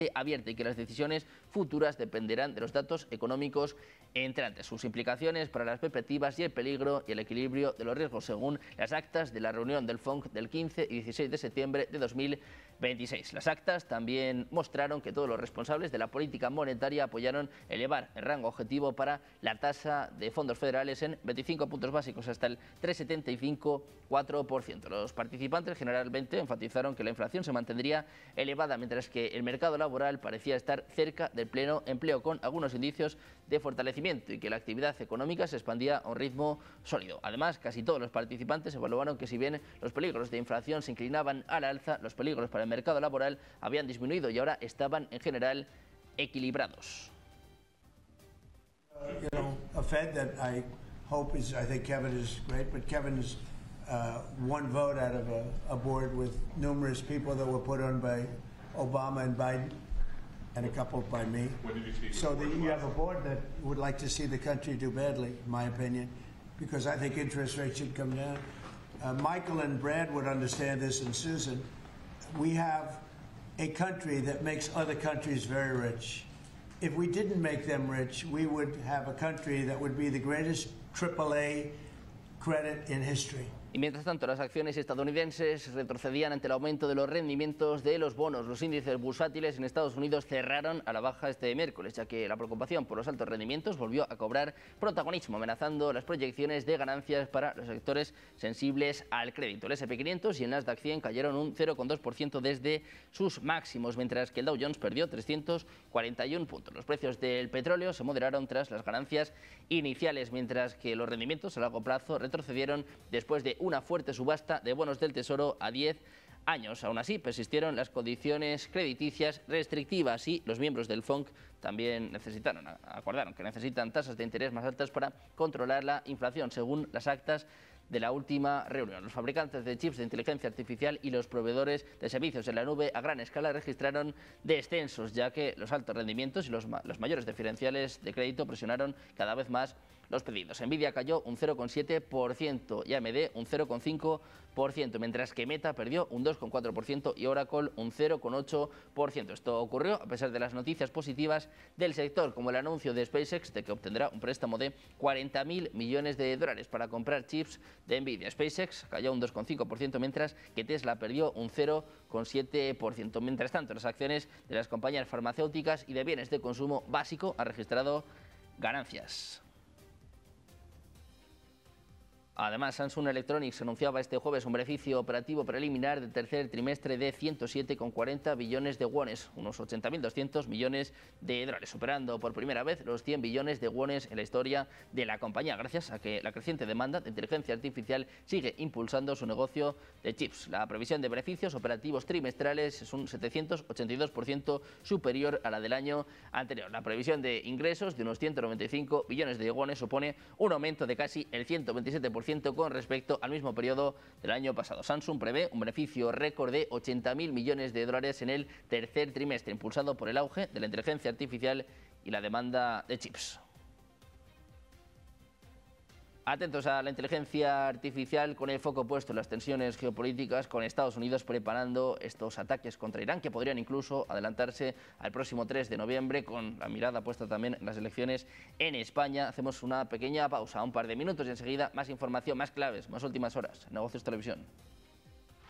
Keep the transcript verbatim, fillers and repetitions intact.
abierta y que las decisiones futuras dependerán de los datos económicos entrantes, sus implicaciones para las perspectivas y el peligro y el equilibrio de los riesgos, según las actas de la reunión del F O N C del quince y dieciséis de septiembre de dos mil veintiséis. Las actas también mostraron que todos los responsables de la política monetaria apoyaron elevar el rango objetivo para la tasa de fondos federales en veinticinco puntos básicos hasta el tres coma setenta y cinco coma cuatro por ciento. Los participantes generalmente enfatizaron que la inflación se mantendría elevada, mientras que el mercado laboral parecía estar cerca del pleno empleo, con algunos indicios de fortalecimiento, y que la actividad económica se expandía a un ritmo sólido. Además, casi todos los participantes evaluaron que si bien los peligros de inflación se inclinaban al alza, los peligros para el mercado laboral habían disminuido y ahora estaban en general equilibrados. Uh, you know, a Fed that I hope is, I think Kevin is great, but Kevin is uh, one vote out of a, a board with numerous people that were put on by Obama and Biden, and a couple by me. When did you speak? So the, you have a board that would like to see the country do badly, in my opinion, because I think interest rates should come down. Uh, Michael and Brad would understand this, and Susan. We have a country that makes other countries very rich. If we didn't make them rich, we would have a country that would be the greatest triple A credit in history. Y mientras tanto, las acciones estadounidenses retrocedían ante el aumento de los rendimientos de los bonos. Los índices bursátiles en Estados Unidos cerraron a la baja este miércoles, ya que la preocupación por los altos rendimientos volvió a cobrar protagonismo, amenazando las proyecciones de ganancias para los sectores sensibles al crédito. El ese and pe quinientos y el Nasdaq cien cayeron un cero coma dos por ciento desde sus máximos, mientras que el Dow Jones perdió trescientos cuarenta y uno puntos. Los precios del petróleo se moderaron tras las ganancias iniciales, mientras que los rendimientos a largo plazo retrocedieron después de una fuerte subasta de bonos del Tesoro a diez años. Aún así, persistieron las condiciones crediticias restrictivas y los miembros del F O N C también necesitaron, acordaron que necesitan tasas de interés más altas para controlar la inflación, según las actas de la última reunión. Los fabricantes de chips de inteligencia artificial y los proveedores de servicios en la nube a gran escala registraron descensos, ya que los altos rendimientos y los, ma los mayores diferenciales de crédito presionaron cada vez más los pedidos. Nvidia cayó un cero coma siete por ciento y A M D un cero coma cinco por ciento, mientras que Meta perdió un dos coma cuatro por ciento y Oracle un cero coma ocho por ciento. Esto ocurrió a pesar de las noticias positivas del sector, como el anuncio de SpaceX de que obtendrá un préstamo de cuarenta mil millones de dólares para comprar chips de Nvidia. SpaceX cayó un dos coma cinco por ciento, mientras que Tesla perdió un cero coma siete por ciento. Mientras tanto, las acciones de las compañías farmacéuticas y de bienes de consumo básico han registrado ganancias. Además, Samsung Electronics anunciaba este jueves un beneficio operativo preliminar del tercer trimestre de ciento siete coma cuarenta billones de wones, unos ochenta mil doscientos millones de dólares, superando por primera vez los cien billones de wones en la historia de la compañía, gracias a que la creciente demanda de inteligencia artificial sigue impulsando su negocio de chips. La previsión de beneficios operativos trimestrales es un setecientos ochenta y dos por ciento superior a la del año anterior. La previsión de ingresos de unos ciento noventa y cinco billones de wones supone un aumento de casi el ciento veintisiete por ciento con respecto al mismo periodo del año pasado. Samsung prevé un beneficio récord de ochenta mil millones de dólares en el tercer trimestre, impulsado por el auge de la inteligencia artificial y la demanda de chips. Atentos a la inteligencia artificial, con el foco puesto en las tensiones geopolíticas, con Estados Unidos preparando estos ataques contra Irán, que podrían incluso adelantarse al próximo tres de noviembre, con la mirada puesta también en las elecciones en España. Hacemos una pequeña pausa, un par de minutos, y enseguida más información, más claves, más últimas horas. Negocios Televisión.